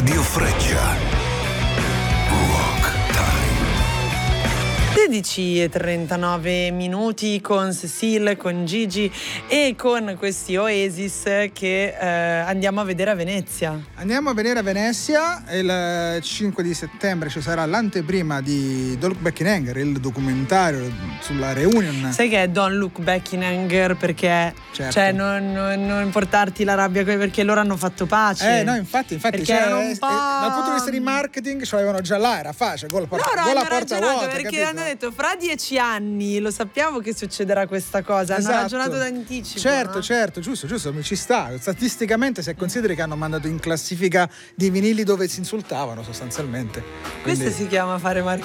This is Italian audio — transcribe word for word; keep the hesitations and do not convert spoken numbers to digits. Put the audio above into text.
Radio Freccia. Rock Time. sedici e trentanove minuti con Cecile, con Gigi e con questi Oasis che eh, andiamo a vedere a Venezia. Andiamo a vedere a Venezia. Il cinque di settembre ci sarà l'anteprima di Don't Look Back in Anger, il documentario sulla reunion. Sai che è Don't Look Back in Anger perché Certo. cioè non, non, non portarti la rabbia perché loro hanno fatto pace. Eh no, infatti, infatti Perché cioè, erano un eh, po'... dal punto di vista di marketing ce l'avevano già là, era facile, gol, por- Loro gol a hanno porta ragionato vuota, perché capito? hanno detto fra dieci anni lo sappiamo che succederà questa cosa. Esatto. Hanno ragionato d'anticipo. Certo, no? certo, giusto, giusto, mi ci sta. Statisticamente, se consideri che hanno mandato in classifica di vinili dove si insultavano sostanzialmente. Questo Quindi... si chiama fare marketing.